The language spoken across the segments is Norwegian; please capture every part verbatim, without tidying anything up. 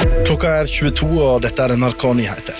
Klokka er tjueto, og dette er N R K-nyheter.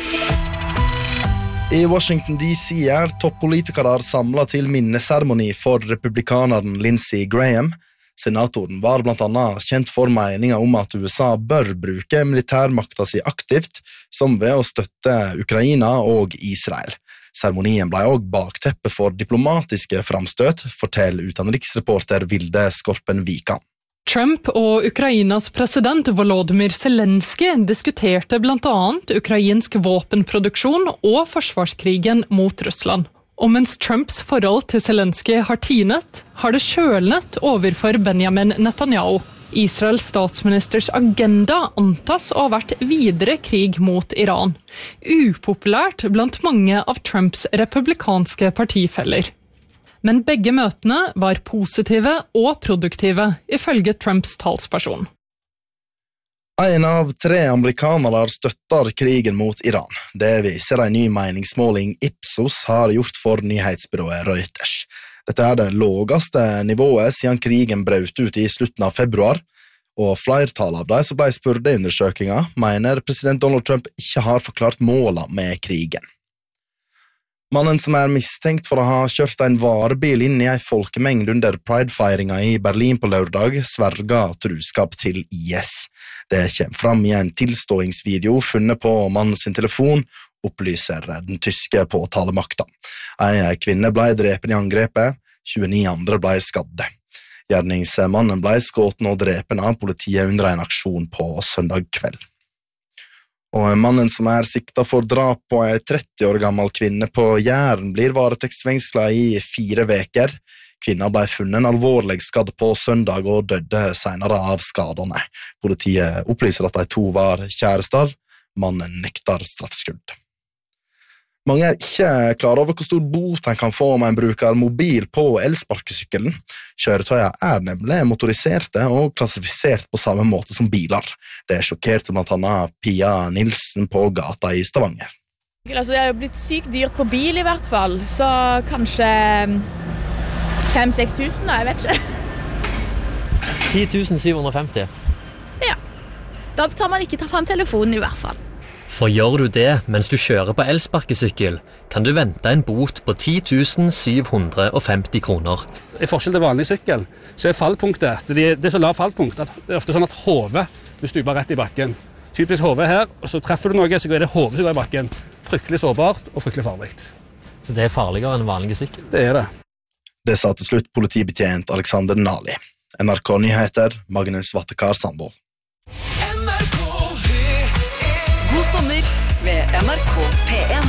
I Washington D C er toppolitikere samlet til minneseremoni for republikaneren Lindsey Graham. Senatoren var blant annet kjent for meningen om at U S A bør bruke militærmakta si aktivt, som ved å støtte Ukraina og Israel. Seremonien ble også bakteppe for diplomatiske framstøt, forteller utenriksreporter Vilde Skorpen Vikan. Trump og Ukrainas president Volodymyr Zelensky diskuterte blant annet ukrainsk våpenproduksjon og forsvarskrigen mot Russland. Og mens Trumps forhold til Zelensky har tinet, har det kjølnet overfor Benjamin Netanyahu. Israels statsministers agenda antas å ha vært videre krig mot Iran. Upopulært blant mange av Trumps republikanske partifeller. Men begge møtene var positive og produktive, ifølge Trumps talsperson. En av tre amerikanere støtter krigen mot Iran. Det viser en ny meningsmåling Ipsos har gjort for nyhetsbyrået Reuters. Dette er det laveste nivået siden krigen brøt ut i slutten av februar, og flertallet av de som ble spurt i undersøkelsen mener president Donald Trump ikke har forklart målene med krigen. Mannen som er mistenkt for å ha kjørt en varebil inn i en folkemengd under Pride-feiringen i Berlin på lørdag, sverget truskap til I S. Det kommer fram i en tilståingsvideo funnet på mannen sin telefon, opplyser den tyske påtalemakta. En kvinne ble drepen i angrepet, tjueni andre ble skadde. Gjerningsmannen ble skutt og drepen av politiet under en aksjon på søndag kveld. Og mannen som er siktet for drap på en tretti år gammel kvinne på Jæren blir varetektsfengslet i fire veker. Kvinna ble funnet alvorlig skadd på søndag og døde senere av skadene. Politiet opplyser at de to var kjærester. Mannen nekter straffskyld. Mange er ikke klar over hvor stor bot en kan få om en bruker mobil på elsparkesykkelen. Kjøretøyene er nemlig motoriserte og klassifisert på samme måte som biler. Det sjokkerte blant annet Pia Nilsen på gata i Stavanger. Altså, det er jo blitt sykt dyrt på bil i hvert fall, så kanskje fem til seks tusen, jeg vet ikke. ti tusen syv hundre og femti. Ja, da tar man ikke ta fram telefonen i hvert fall. For gjør du det mens du kjører på elsparkesykkel, kan du vente en bot på ti tusen syv hundre og femti kroner. I forskjell til vanlig sykkel, så er fallpunktet, det er, det er så lav fallpunkt, at det er ofte sånn at hodet vil stupe rett i bakken. Typisk hodet her, og så treffer du noe, så er det hodet som går i bakken. Fryktelig sårbart og fryktelig farlig. Så det er farligere enn vanlig sykkel? Det er det. Det sa til slutt politibetjent Alexander Nali. N R K-nyheter, Magnus Vattekar Sandvold. God sommer med N R K P en.